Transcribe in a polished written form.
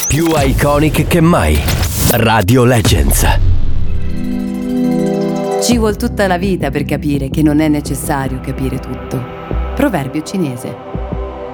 Più iconic che mai. Radio Legends. Ci vuol tutta la vita per capire che non è necessario capire tutto. Proverbio cinese.